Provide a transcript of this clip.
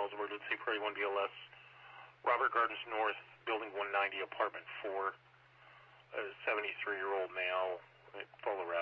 calls emergency for 81 BLS. Robert Gardens North, Building 190, Apartment 4. A 73-year-old male, full of